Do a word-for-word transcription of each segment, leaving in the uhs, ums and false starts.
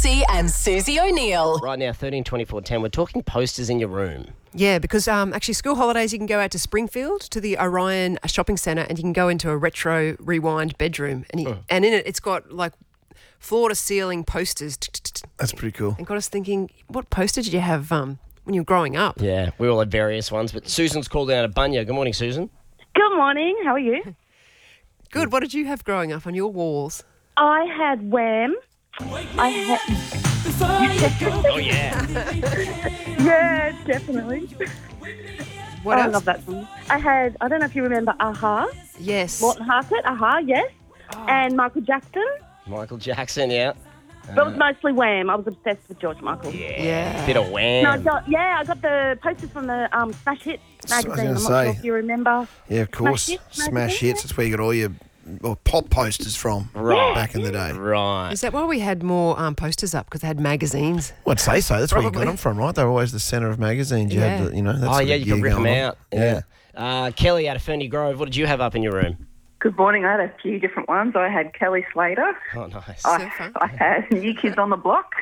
Lutzi and Susie O'Neill. Right now, thirteen twenty-four ten, we're talking posters in your room. Yeah, because um, actually school holidays, you can go out to Springfield to the Orion Shopping Centre and you can go into a retro rewind bedroom. And, you, Oh. and in it, it's got like floor-to-ceiling posters. That's pretty cool. And got us thinking, what poster did you have um, when you were growing up? Yeah, we all had various ones, but Susan's called out of Bunya. Good morning, Susan. Good morning. How are you? Good. What did you have growing up on your walls? I had Wham. I had. Oh, yeah. Yeah, definitely. What I else? love that song. I had. I don't know if you remember Aha. Yes. Morton Harkett. Aha. Yes. And Michael Jackson. Michael Jackson, yeah. But it was mostly Wham. I was obsessed with George Michael. Yeah. Yeah. Bit of wham. No, I got, yeah, I got the posters from the um, Smash Hits So I was magazine. gonna I'm not say. sure if you remember. Yeah, of course. Smash Hits Smash magazine, Hits. That's where you got all your well, pop posters from Right. back in the day. Right. Is that why we had more um, posters up? Because they had magazines. Well, I'd say so. That's where you got Probably. them from, right? They were always the centre of magazines. You Yeah. had, the, you know. That Oh, sort yeah, of you could gear rip them going on. out. Yeah. Uh, Kelly out of Ferny Grove, what did you have up in your room? Good morning. I had a few different ones. I had Kelly Slater. Oh, nice. So I, fun. I had New Kids on the Block.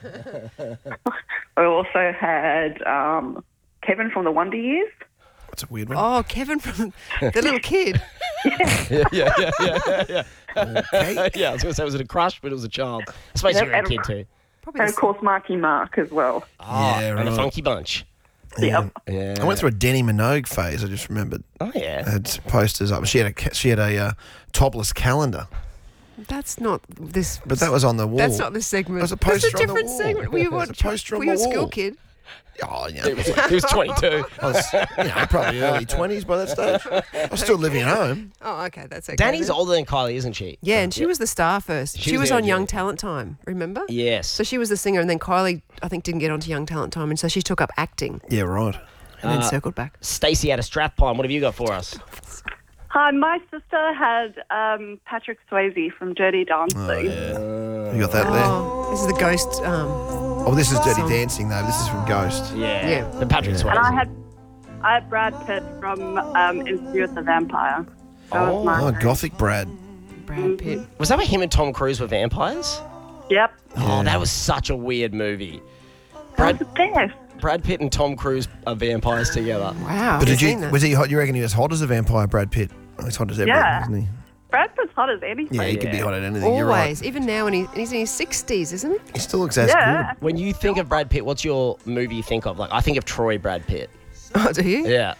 I also had um, Kevin from the Wonder Years. That's a weird one. Oh, Kevin from the little kid. yeah, yeah, yeah, yeah, yeah. Okay. yeah, I was going to say, was it a crush, but it was a child. I suppose Yep, you were a and- kid too. Probably And the of course, Marky Mark as well. Oh, Yeah, and the right. Funky Bunch. Yeah. Yeah. I went through a Denny Minogue phase. I just remembered. Oh, yeah. I had some posters up. She had a ca- she had a uh, topless calendar, That's not this. but that was on the wall. That's not this segment. There was a That's poster a on the different wall. segment. Were you, There was what, a poster on were you the a school wall. kid? Oh, yeah. He was, he was twenty-two. I was, you know, probably early twenties by that stage. I was still living at home. Oh, okay, that's okay. Danny's then. older than Kylie, isn't she? Yeah, and she was the star first. She She, was was the on O G. Young Talent Time, remember? Yes. So she was the singer, and then Kylie, I think, didn't get onto Young Talent Time, and so she took up acting Yeah, right. and then Uh, circled back. Stacey out of Strathpine, what have you got for us? Hi, my sister had um, Patrick Swayze from Dirty Dancing. Oh, yeah. You got that there? Oh, this is the ghost. Um, Oh, this is Dirty Song. Dancing, though. This is from Ghost. Yeah. Yeah. The Patrick Yeah. Swayze. And I had I had Brad Pitt from um, Interview with the Vampire. That Oh. was my Oh, Gothic Brad. Brad Pitt. Was that where him and Tom Cruise were vampires? Yep. Oh, that was such a weird movie. That Brad, was the best. Brad Pitt and Tom Cruise are vampires together. Wow. But did I've seen you? that. Was he hot? You reckon he was hot as a vampire, Brad Pitt? Oh, he's hot as ever, Yeah. isn't he? Brad Pitt's hot as anything. Yeah, he could be Yeah. hot at anything. You're right. Always, even now, when he, he's in his sixties, isn't he? He still looks as Yeah. When you think of Brad Pitt, what's your movie you think of? Like, I think of Troy Brad Pitt. Oh, do you? Yeah.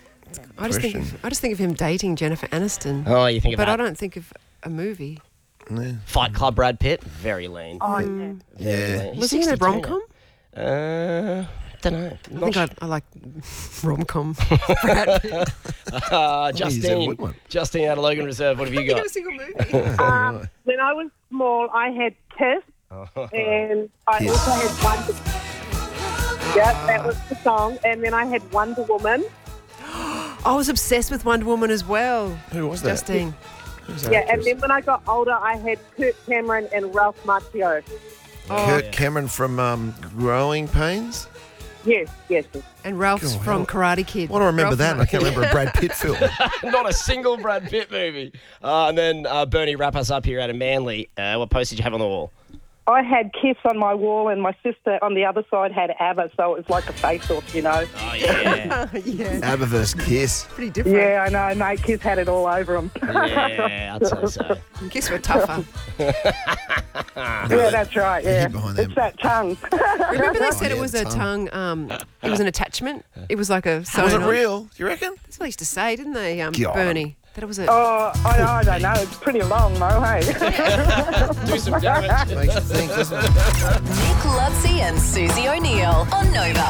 I just think of, Question. I just think of him dating Jennifer Aniston. Oh, you think of But that. I don't think of a movie. good. Yeah. Fight Club Brad Pitt, very lean. Oh, yeah. Very Yeah. lean. Was He's he in a sixty-two rom com? now. Uh, don't know. I think I, I like rom com. Brad Pitt. Uh, he's a Justine. good one. Justine out of Logan Reserve, what have you got? a single movie. Um, when I was small, I had Kiss, and I Kiss. also had Wonder. Yeah, that was the song. And then I had Wonder Woman. I was obsessed with Wonder Woman as well. Who was that? Justine. Who's that Yeah, and actress? then when I got older, I had Kurt Cameron and Ralph Macchio. Oh, Kurt Cameron from um, Growing Pains. Yes, yes, yes. and Ralph's God, from I Karate Kid. Why do I remember Ralph that? And I can't Macchio. remember a Brad Pitt film. Not a single Brad Pitt movie. Uh, and then uh, Bernie, wrap us up here out of Manly. Uh, what post did you have on the wall? I had Kiss on my wall, and my sister on the other side had ABBA, so it was like a face-off, you know. Oh, yeah. yeah, ABBA versus Kiss. pretty different. Yeah, I know, mate. Kiss had it all over them. yeah, I'd say so. Kiss were tougher. Yeah, that's right. Yeah, Hid behind it's them. that tongue. Remember they said yeah, it was the a tongue. tongue. Um, it was an attachment. It was like a. Was sewn it on- real? Do you reckon? That's what they used to say, didn't they, um, God. Bernie? That it was a. Oh, I, I don't know. It's pretty long, though. Hey. Do some damage. Makes you think, doesn't it? Nick Lutzi and Susie O'Neill on Nova.